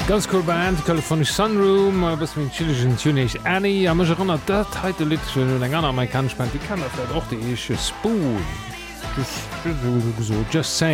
Ganz cool Band California Sunroom bis mit chilischen Tunig Annie am runnner dat heute Lit eng an amerikasch Band die kann dat auch die Spoon so just say